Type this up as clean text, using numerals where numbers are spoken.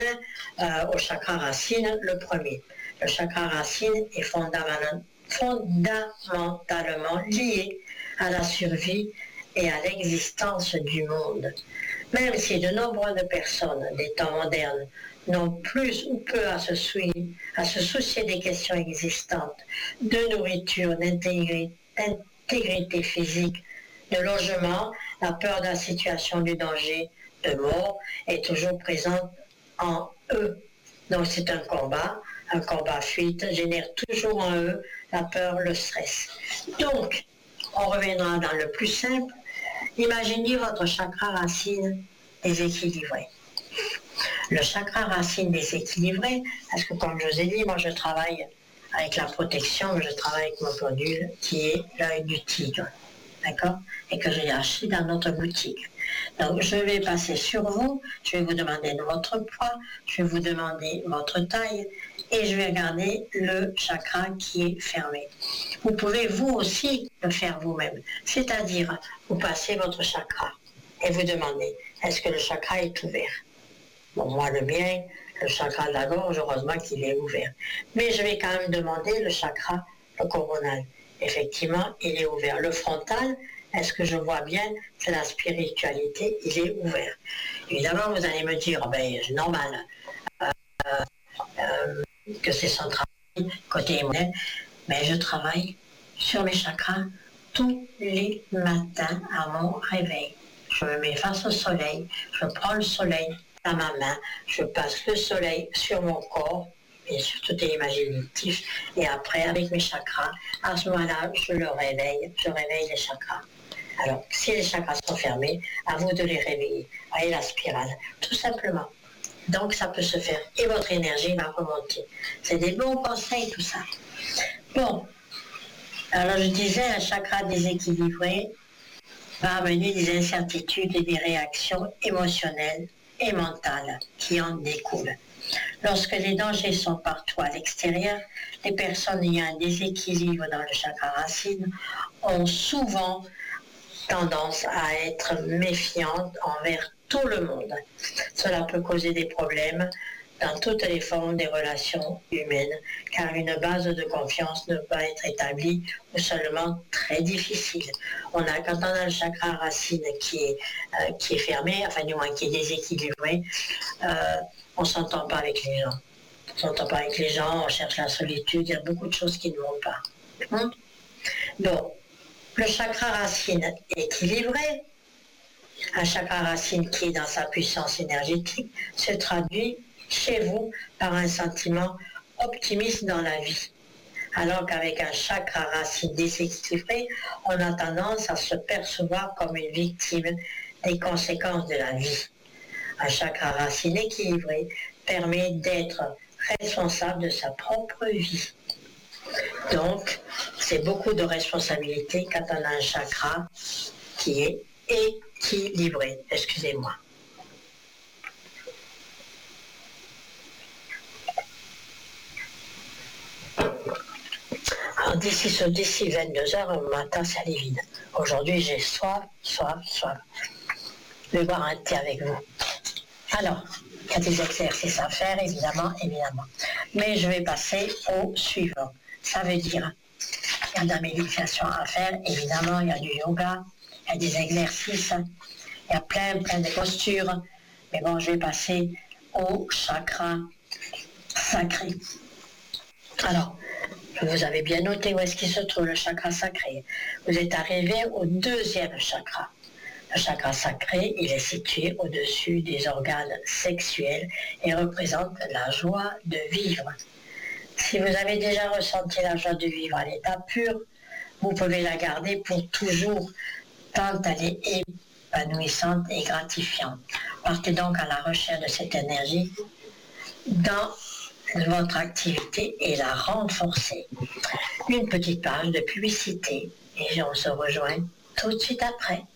au chakra racine, le premier. Le chakra racine est fondamentalement lié à la survie et à l'existence du monde. Même si de nombreuses personnes des temps modernes n'ont plus ou peu à se soucier des questions existantes, de nourriture, d'intégrité physique, de logement, la peur de la situation du danger, de mort est toujours présente en eux. Donc c'est un combat fuite génère toujours en eux la peur, le stress. Donc, on reviendra dans le plus simple. Imaginez votre chakra racine déséquilibré. Le chakra racine déséquilibré, parce que comme je vous ai dit, moi je travaille avec la protection, je travaille avec mon pendule qui est l'œil du tigre, d'accord, et que j'ai acheté dans notre boutique. Donc je vais passer sur vous, je vais vous demander votre poids, je vais vous demander votre taille et je vais regarder le chakra qui est fermé. Vous pouvez vous aussi le faire vous-même, c'est-à-dire vous passez votre chakra et vous demandez est-ce que le chakra est ouvert. Bon, moi le mien, le chakra de la gorge, heureusement qu'il est ouvert. Mais je vais quand même demander le chakra, le coronal. Effectivement, il est ouvert. Le frontal, est-ce que je vois bien que la spiritualité, il est ouvert. Évidemment, vous allez me dire, ben, c'est normal, que c'est son travail, côté émotionnel, mais je travaille sur mes chakras tous les matins à mon réveil. Je me mets face au soleil, je prends le soleil dans ma main, je passe le soleil sur mon corps, bien sûr tout est imaginatif, et après avec mes chakras, à ce moment-là, je réveille les chakras. Alors, si les chakras sont fermés, à vous de les réveiller. Voyez la spirale, tout simplement. Donc, ça peut se faire et votre énergie va remonter. C'est des bons conseils, tout ça. Bon, alors je disais, un chakra déséquilibré va amener des incertitudes et des réactions émotionnelles et mentales qui en découlent. Lorsque les dangers sont partout à l'extérieur, les personnes ayant un déséquilibre dans le chakra racine ont souvent tendance à être méfiantes envers tout le monde. Cela peut causer des problèmes dans toutes les formes des relations humaines, car une base de confiance ne peut être établie ou seulement très difficile. Quand on a le chakra racine qui est fermé, enfin du moins qui est déséquilibré, on ne s'entend pas avec les gens. On ne s'entend pas avec les gens, on cherche la solitude, il y a beaucoup de choses qui ne vont pas. Donc, le chakra racine équilibré, un chakra racine qui est dans sa puissance énergétique, se traduit chez vous par un sentiment optimiste dans la vie. Alors qu'avec un chakra racine déséquilibré, on a tendance à se percevoir comme une victime des conséquences de la vie. Un chakra racine équilibré permet d'être responsable de sa propre vie. Donc, c'est beaucoup de responsabilité quand on a un chakra qui est équilibré. Excusez-moi. Alors, d'ici 22h au matin, ça allait vide. Aujourd'hui, j'ai soif. Je vais boire un thé avec vous. Alors, il y a des exercices à faire, évidemment. Mais je vais passer au suivant. Ça veut dire, il y a de la méditation à faire, évidemment, il y a du yoga, il y a des exercices, il y a plein de postures. Mais bon, je vais passer au chakra sacré. Alors, vous avez bien noté où est-ce qu'il se trouve le chakra sacré. Vous êtes arrivé au deuxième chakra. Le chakra sacré, il est situé au-dessus des organes sexuels et représente la joie de vivre. Si vous avez déjà ressenti la joie de vivre à l'état pur, vous pouvez la garder pour toujours, tant elle est épanouissante et gratifiante. Partez donc à la recherche de cette énergie dans votre activité et la renforcer. Une petite page de publicité et on se rejoint tout de suite après.